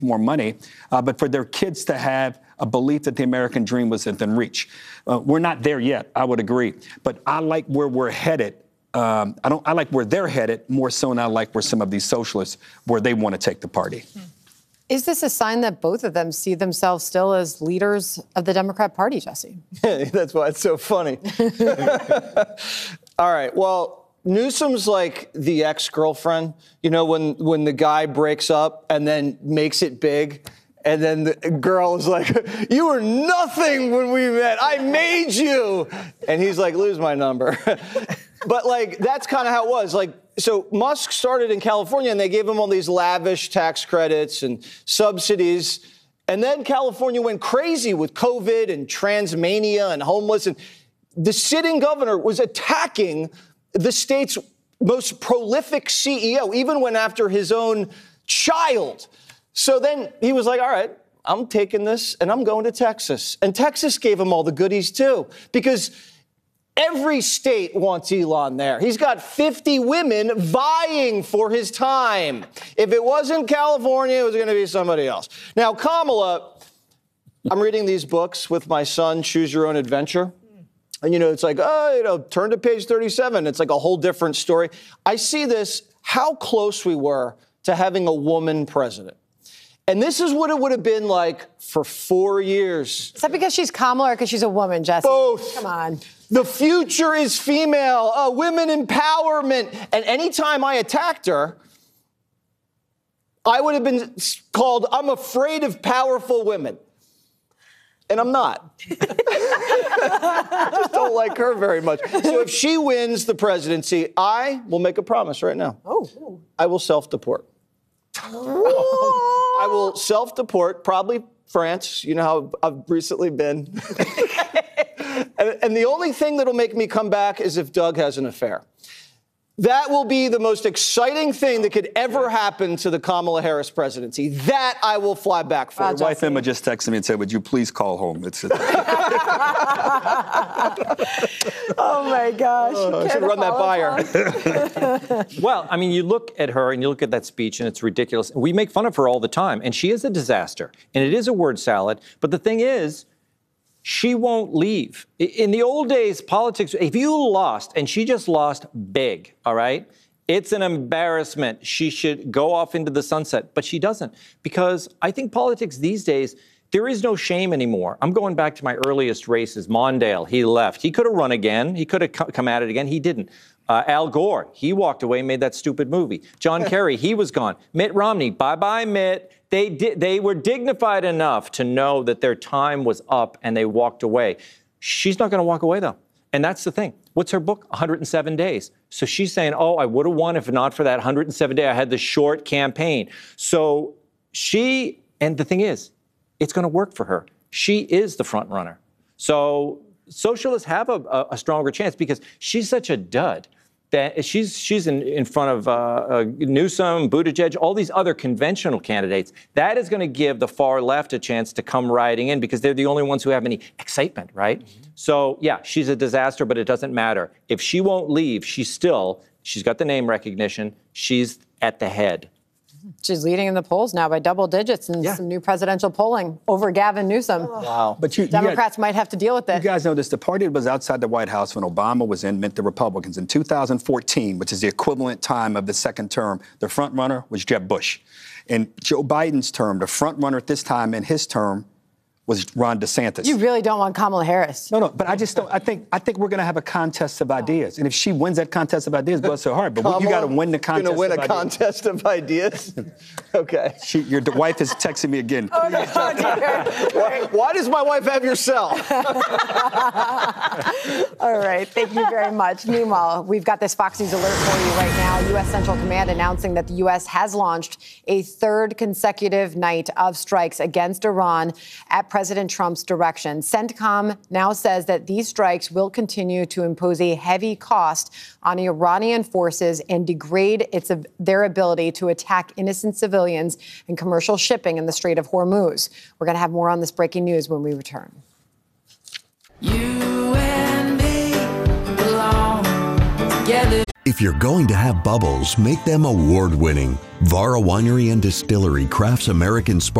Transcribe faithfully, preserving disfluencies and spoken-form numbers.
more money, uh, but for their kids to have a belief that the American dream was within reach. Uh, we're not there yet, I would agree. But I like where we're headed. Um, I don't. I like where they're headed more so than I like where some of these socialists, where they want to take the party. Is this a sign that both of them see themselves still as leaders of the Democrat Party, Jesse? That's why it's so funny. All right. Well, Newsom's like the ex-girlfriend, you know, when when the guy breaks up and then makes it big. And then the girl is like, you were nothing when we met. I made you. And he's like, lose my number. But, like, that's kind of how it was. Like, so Musk started in California, and they gave him all these lavish tax credits and subsidies. And then California went crazy with COVID and transmania and homeless. And the sitting governor was attacking the state's most prolific C E O, even went after his own child. So then he was like, all right, I'm taking this and I'm going to Texas. And Texas gave him all the goodies, too, because every state wants Elon there. He's got fifty women vying for his time. If it wasn't California, it was going to be somebody else. Now, Kamala, I'm reading these books with my son, Choose Your Own Adventure. And, you know, it's like, oh, you know, turn to page thirty-seven. It's like a whole different story. I see this, how close we were to having a woman president. And this is what it would have been like for four years. Is that because she's Kamala or because she's a woman, Jesse? Both. Come on. The future is female, uh, women empowerment. And anytime I attacked her, I would have been called, I'm afraid of powerful women. And I'm not. I just don't like her very much. So if she wins the presidency, I will make a promise right now. Oh. I will self-deport. I will self-deport, probably France. You know how I've recently been. and, and the only thing that'll make me come back is if Doug has an affair. That will be the most exciting thing that could ever happen to the Kamala Harris presidency. That I will fly back for. My wife Emma just texted me and said, would you please call home? It's Oh, my gosh. Uh, I should run that by her. Well, I mean, you look at her and you look at that speech and it's ridiculous. We make fun of her all the time, and she is a disaster. And it is a word salad. But the thing is, she won't leave. In the old days, politics, if you lost, and she just lost big, all right, it's an embarrassment. She should go off into the sunset, but she doesn't. Because I think politics these days, there is no shame anymore. I'm going back to my earliest races. Mondale, he left. He could have run again. He could have come at it again. He didn't. Uh, Al Gore, he walked away, made that stupid movie. John Kerry, he was gone. Mitt Romney, bye-bye, Mitt. They did. They were dignified enough to know that their time was up, and they walked away. She's not going to walk away, though. And that's the thing. What's her book? one hundred seven days. So she's saying, oh, I would have won if not for that one hundred seven day. I had the short campaign. So she, and the thing is, it's going to work for her. She is the front runner. So socialists have a, a, a stronger chance because she's such a dud that she's she's in, in front of uh, uh, Newsom, Buttigieg, all these other conventional candidates. That is going to give the far left a chance to come riding in because they're the only ones who have any excitement, right? Mm-hmm. So, yeah, she's a disaster, but it doesn't matter. If she won't leave, she's still, she's got the name recognition. She's at the head. She's leading in the polls now by double digits in yeah. some new presidential polling over Gavin Newsom. Wow. But you, Democrats you got, might have to deal with this. You guys know this. The party that was outside the White House when Obama was in meant the Republicans. In two thousand fourteen, which is the equivalent time of the second term, the front runner was Jeb Bush. In Joe Biden's term, the front runner at this time in his term was Ron DeSantis. You really don't want Kamala Harris. No, no, but I just don't. I think I think we're going to have a contest of ideas, and if she wins that contest of ideas, bless her heart. But Kamala, you got to win the contest. Going to win of a ideas. contest of ideas. Okay. She, your wife is texting me again. Oh, no, why, why does my wife have your cell? All right. Thank you very much. Meanwhile, we've got this Fox News alert for you right now. U S Central Command announcing that the U S has launched a third consecutive night of strikes against Iran at President Trump's direction. CENTCOM now says that these strikes will continue to impose a heavy cost on Iranian forces and degrade its their ability to attack innocent civilians and commercial shipping in the Strait of Hormuz. We're going to have more on this breaking news when we return. You and me belong together. If you're going to have bubbles, make them award-winning. Vara Winery and Distillery crafts American sparkling